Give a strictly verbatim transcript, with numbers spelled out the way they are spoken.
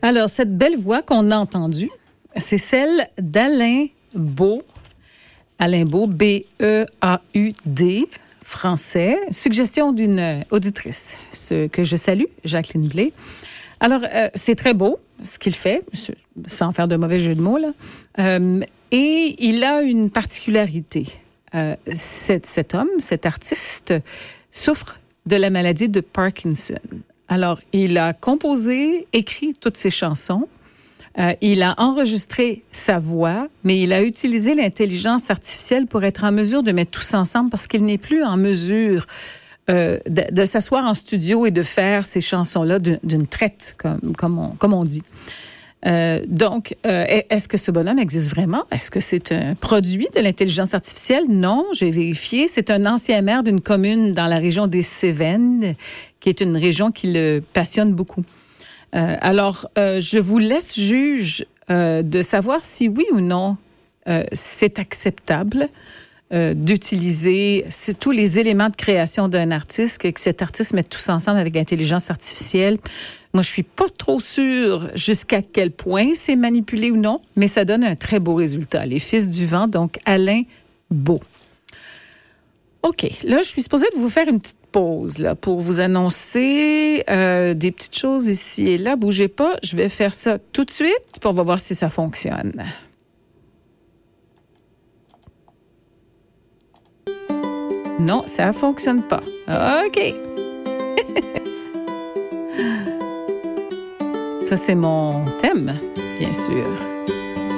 Alors, cette belle voix qu'on a entendue, c'est celle d'Alain Baud. Alain Baud, B E A U D, français. Suggestion d'une auditrice, ce que je salue, Jacqueline Blais. Alors, euh, c'est très beau, ce qu'il fait, sans faire de mauvais jeu de mots, là. Euh, et il a une particularité. Euh, cet, cet homme, cet artiste, souffre de la maladie de Parkinson. Alors, il a composé, écrit toutes ses chansons. Euh, il a enregistré sa voix, mais il a utilisé l'intelligence artificielle pour être en mesure de mettre tout ça ensemble parce qu'il n'est plus en mesure euh, de, de s'asseoir en studio et de faire ces chansons-là d'une, d'une traite, comme, comme, on, comme on dit. Euh, donc, euh, est-ce que ce bonhomme existe vraiment? Est-ce que c'est un produit de l'intelligence artificielle? Non, j'ai vérifié. C'est un ancien maire d'une commune dans la région des Cévennes, qui est une région qui le passionne beaucoup. Euh, alors, euh, je vous laisse juge euh, de savoir si oui ou non euh, c'est acceptable euh, d'utiliser tous les éléments de création d'un artiste, que, que cet artiste mette tous ensemble avec l'intelligence artificielle. Moi, je suis pas trop sûre jusqu'à quel point c'est manipulé ou non, mais ça donne un très beau résultat. Les Fils du vent, donc Alain Baud. OK, là, je suis supposée de vous faire une petite pause là, pour vous annoncer euh, des petites choses ici et là. Bougez pas, je vais faire ça tout de suite, puis on va voir si ça fonctionne. Non, ça fonctionne pas. OK. Ça, c'est mon thème, bien sûr.